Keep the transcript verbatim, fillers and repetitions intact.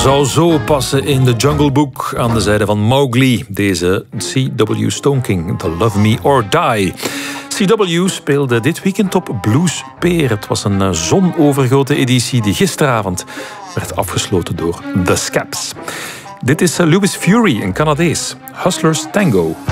Zou zo passen in The Jungle Book aan de zijde van Mowgli. Deze C W Stone King, The Love Me or Die. C W speelde dit weekend op Blues Peer. Het was een zonovergoten editie die gisteravond werd afgesloten door The Scaps. Dit is Louis Fury, een Canadees. Hustlers Tango.